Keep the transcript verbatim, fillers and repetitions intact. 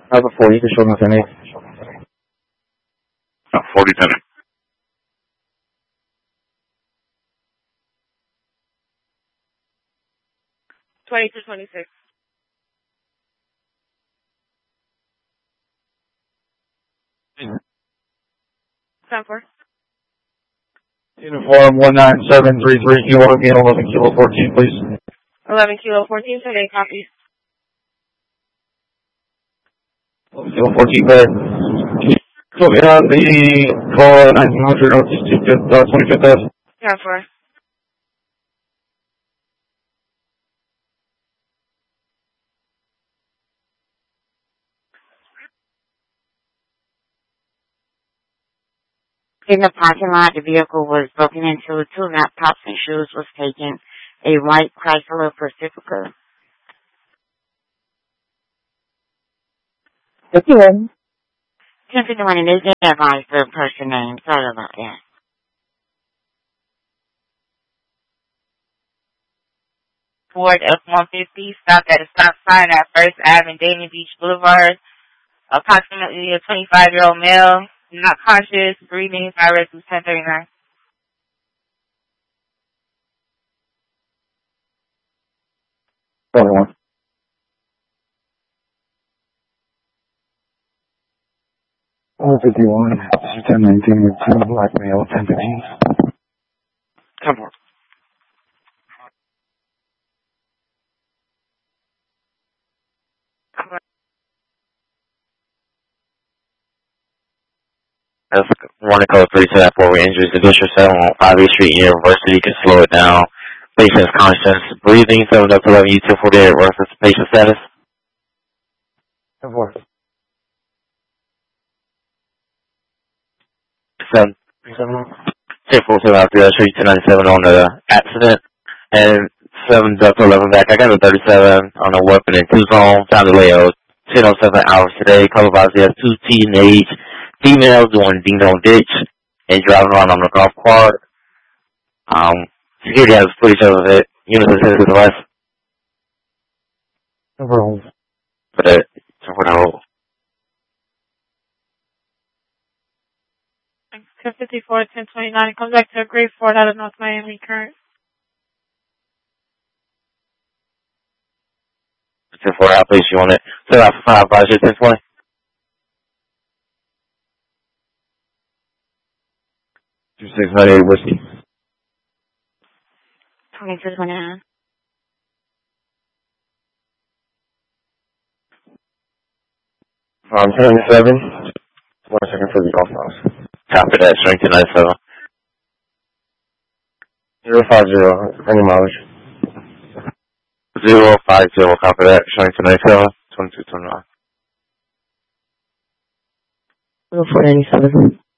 I have a forty, just show nothing eight. Oh, forty ten. twenty-two twenty-six. ten four. Uniform one nine seven three three, kilo, again, eleven kilo fourteen, please. eleven kilo fourteen, today copy. eleven kilo fourteen, go ahead. So, yeah, the call nineteen hundred, uh, twenty-fifth Ave. ten four. In the parking lot, the vehicle was broken into. Two laptops and shoes was taken. A white Chrysler Pacifica. fifty-one. ten fifty-one, and they did advise the person name. Sorry about that. Ford F one fifty stopped at a stop sign at First Avenue and Dayton Beach Boulevard. Approximately a twenty-five-year-old male, not conscious, breathing, virus was ten thirty-nine. twenty-one. one fifty-one, ten nineteen, with two black male, ten fifteen. ten four. That's one code three seven four. We injuries to District seven on five eighth Street University. You can slow it down. Patient's conscious. Breathing. seven up to eleven. U two forty-eight. Versus patient status. ten four. seven. ten four seven out there. Street two ninety-seven on the accident. And seven up to eleven back. I got a thirty-seven on a weapon in two zone. Time to layout. ten oh seven hours today. Color box has two teenage females doing ding dong ditch and driving around on the golf cart. Um, security has footage of it. Units of the device. Number For that, for the whole. ten fifty-four, ten twenty-nine. Comes back to a grade Ford out of North Miami current. ten four out, please. You want it? So out for five, five, six, ten twenty. two six nine eight whiskey. twenty-two twenty-nine. Um, seventy-seven. One second for the golf house. Copy that, strength to ninety-seven. zero five zero, any mileage. zero five zero, copy that, strength to ninety-seven. twenty-two twenty-nine. four eighty-seven.